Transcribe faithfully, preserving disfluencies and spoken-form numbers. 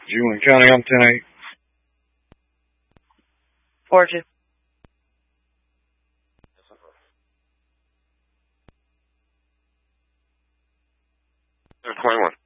Julian County on ten eight. four two. twenty-one.